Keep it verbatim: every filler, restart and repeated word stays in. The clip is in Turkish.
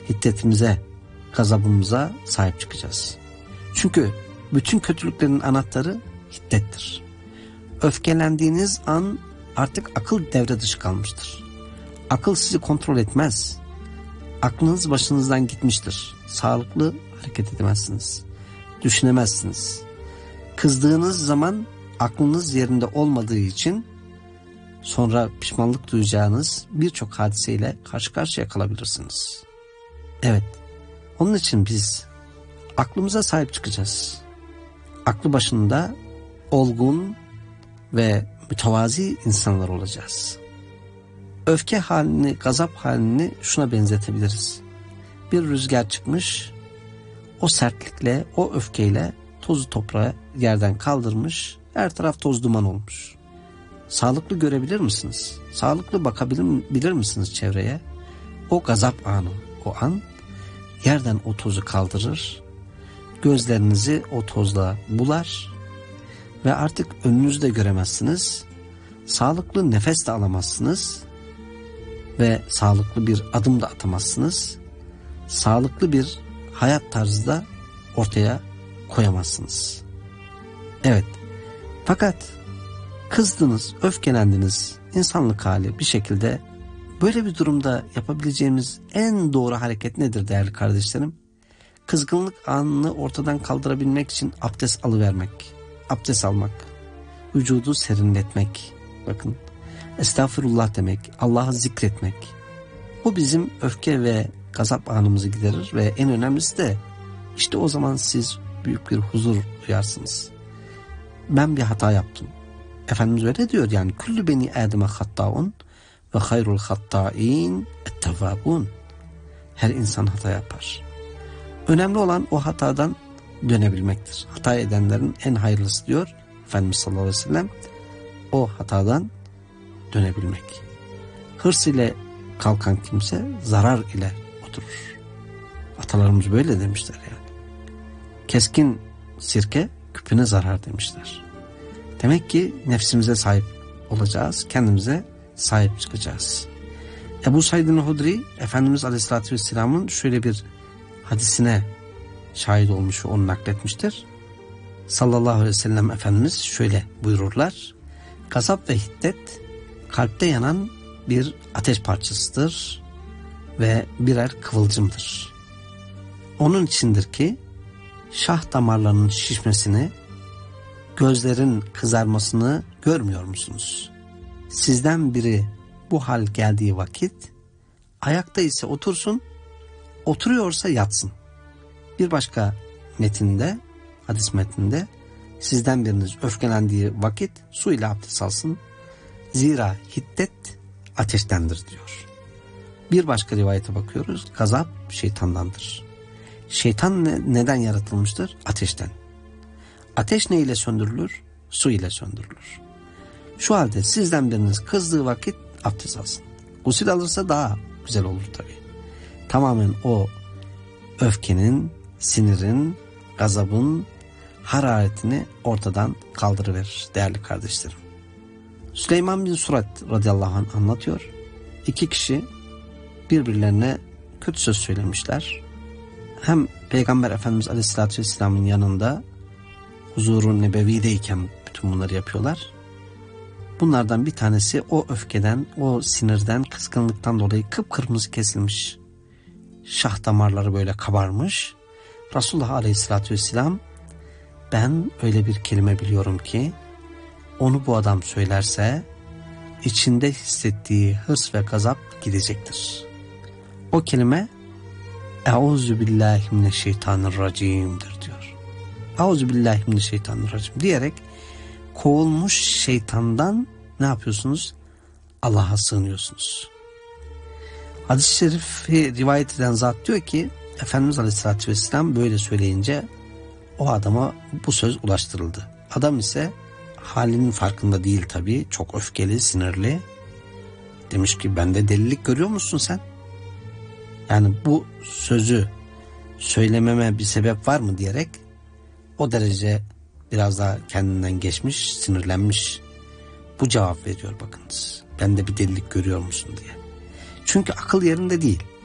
hiddetimize, gazabımıza sahip çıkacağız. Çünkü bütün kötülüklerin anahtarı hiddettir. Öfkelendiğiniz an artık akıl devre dışı kalmıştır. Akıl sizi kontrol etmez. Aklınız başınızdan gitmiştir. Sağlıklı hareket edemezsiniz. Düşünemezsiniz. Kızdığınız zaman aklınız yerinde olmadığı için sonra pişmanlık duyacağınız birçok hadiseyle karşı karşıya kalabilirsiniz. Evet, onun için biz aklımıza sahip çıkacağız. Aklı başında olgun ve mütevazi insanlar olacağız. Öfke halini, gazap halini şuna benzetebiliriz. Bir rüzgar çıkmış, o sertlikle, o öfkeyle tozu toprağı yerden kaldırmış, her taraf toz duman olmuş. Sağlıklı görebilir misiniz? Sağlıklı bakabilir bilir misiniz çevreye? O gazap anı, o an yerden o tozu kaldırır, gözlerinizi o tozla bular ve artık önünüzü de göremezsiniz, sağlıklı nefes de alamazsınız ve sağlıklı bir adım da atamazsınız, sağlıklı bir hayat tarzı da ortaya koyamazsınız. Evet, fakat kızdınız, öfkelendiniz, insanlık hali bir şekilde. Böyle bir durumda yapabileceğimiz en doğru hareket nedir değerli kardeşlerim? Kızgınlık anını ortadan kaldırabilmek için abdest alıvermek, abdest almak, vücudu serinletmek, bakın, estağfurullah demek, Allah'ı zikretmek. Bu bizim öfke ve gazap anımızı giderir ve en önemlisi de işte o zaman siz büyük bir huzur duyarsınız. Ben bir hata yaptım. Efendimiz öyle diyor yani, küllü beni Adem'e hattaun ve hayrul hatta'in ettevvabun. Her insan hata yapar. Önemli olan o hatadan dönebilmektir. Hata edenlerin en hayırlısı diyor Efendimiz sallallahu aleyhi ve sellem, o hatadan dönebilmek. Hırs ile kalkan kimse zarar ile oturur. Atalarımız böyle demişler yani. Keskin sirke küpüne zarar demişler. Demek ki nefsimize sahip olacağız, kendimize sahip çıkacağız. Ebu Said el-Hudri, Efendimiz Aleyhisselatü Vesselam'ın şöyle bir hadisine şahit olmuş, onu nakletmiştir. Sallallahu aleyhi ve sellem Efendimiz şöyle buyururlar: gazap ve hiddet kalpte yanan bir ateş parçasıdır ve birer kıvılcımdır. Onun içindir ki şah damarlarının şişmesini, gözlerin kızarmasını görmüyor musunuz? Sizden biri bu hal geldiği vakit ayakta ise otursun, oturuyorsa yatsın. Bir başka metinde, hadis metninde, sizden biriniz öfkelendiği vakit su ile abdest alsın. Zira hiddet ateştendir diyor. Bir başka rivayete bakıyoruz. Gazap şeytandandır. Şeytan ne, neden yaratılmıştır? Ateşten. Ateş ne ile söndürülür? Su ile söndürülür. Şu halde sizden biriniz kızdığı vakit abdest alsın. Gusül alırsa daha güzel olur tabii. Tamamen o öfkenin, sinirin, gazabın hararetini ortadan kaldırıverir değerli kardeşlerim. Süleyman bin Surat radıyallahu anh anlatıyor. İki kişi birbirlerine kötü söz söylemişler. Hem Peygamber Efendimiz Aleyhisselatü Vesselam'ın yanında huzuru nebevideyken bütün bunları yapıyorlar. Bunlardan bir tanesi o öfkeden, o sinirden, kızgınlıktan dolayı kıpkırmızı kesilmiş. Şah damarları böyle kabarmış. Resulullah Aleyhisselatü Vesselam, ben öyle bir kelime biliyorum ki onu bu adam söylerse içinde hissettiği hırs ve gazap gidecektir. O kelime Euzubillahimineşşeytanirracim'dir diyor. Euzubillahimineşşeytanirracim diyerek kovulmuş şeytandan ne yapıyorsunuz? Allah'a sığınıyorsunuz. Hadis-i şerifi rivayet eden zat diyor ki Efendimiz Aleyhisselatü Vesselam böyle söyleyince o adama bu söz ulaştırıldı. Adam ise halinin farkında değil tabii. Çok öfkeli, sinirli. Demiş ki bende delilik görüyor musun sen? Yani bu sözü söylememe bir sebep var mı diyerek o derece biraz daha kendinden geçmiş, sinirlenmiş. Bu cevap veriyor bakınız. Bende bir delilik görüyor musun diye. Çünkü akıl yerinde değil.